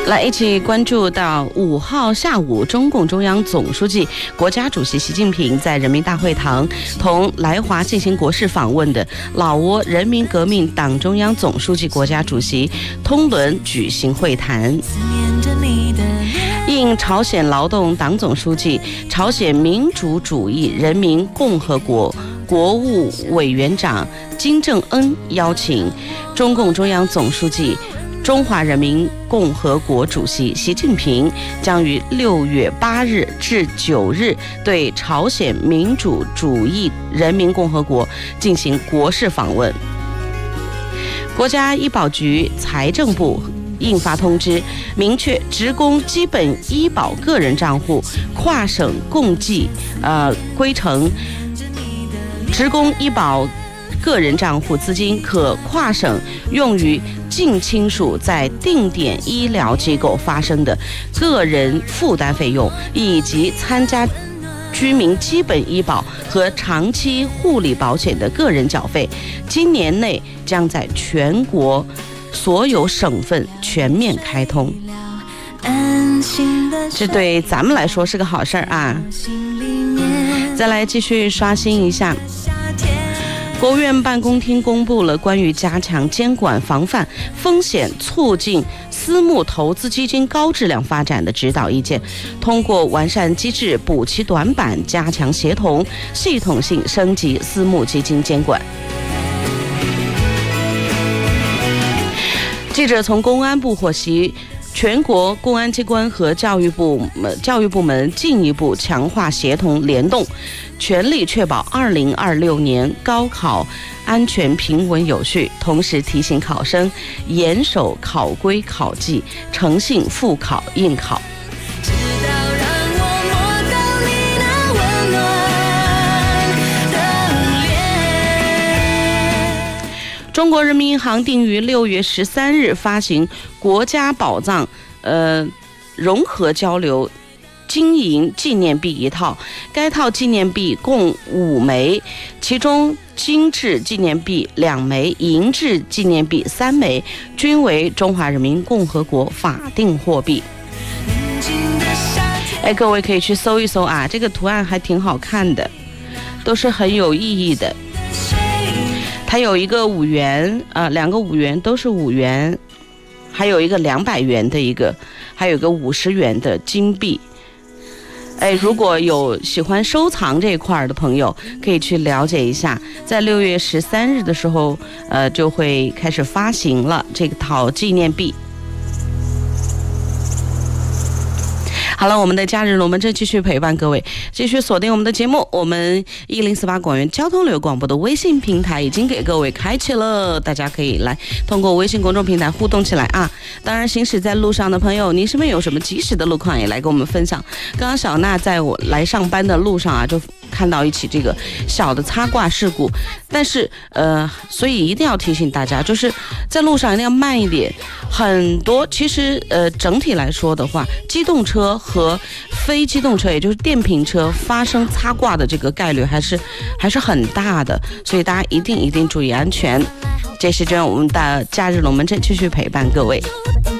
来一起关注到5号下午，中共中央总书记、国家主席习近平在人民大会堂同来华进行国事访问的老挝人民革命党中央总书记、国家主席通伦举行会谈。应朝鲜劳动党总书记、朝鲜民主主义人民共和国国务委员长金正恩邀请，中共中央总书记、中华人民共和国主席习近平将于6月8日至9日对朝鲜民主主义人民共和国进行国事访问。国家医保局、财政部印发通知，明确职工基本医保个人账户跨省共计规程，职工医保个人账户资金可跨省用于近亲属在定点医疗机构发生的个人负担费用，以及参加居民基本医保和长期护理保险的个人缴费，今年内将在全国所有省份全面开通。这对咱们来说是个好事儿啊！再来继续刷新一下。国务院办公厅公布了关于加强监管防范风险、促进私募投资基金高质量发展的指导意见，通过完善机制、补齐短板、加强协同，系统性升级私募基金监管。记者从公安部获悉，全国公安机关和教育部门进一步强化协同联动，全力确保2026年高考安全平稳有序，同时提醒考生严守考规考纪，诚信复考应考。中国人民银行定于6月13日发行国家宝藏融合交流金银纪念币一套，该套纪念币共5枚，其中金质纪念币2枚，银质纪念币3枚，均为中华人民共和国法定货币。各位可以去搜一搜啊，这个图案还挺好看的，都是很有意义的。它有一个5元2个5元都是5元，还有一个200元的一个，还有一个50元的金币。如果有喜欢收藏这一块的朋友，可以去了解一下，在6月13日的时候就会开始发行了这个套纪念币。好了，我们的假日龙门阵继续陪伴各位，继续锁定我们的节目。我们1048广元交通旅游广播的微信平台已经给各位开启了，大家可以来通过微信公众平台互动起来啊！当然，行驶在路上的朋友，你身边有什么及时的路况也来跟我们分享。刚刚小娜在我来上班的路上啊，就看到一起这个小的擦挂事故，但是所以一定要提醒大家，就是在路上一定要慢一点。很多其实整体来说的话，机动车和非机动车，也就是电瓶车发生擦挂的这个概率还是很大的，所以大家一定注意安全。这时间我们的假日龙门阵继续陪伴各位。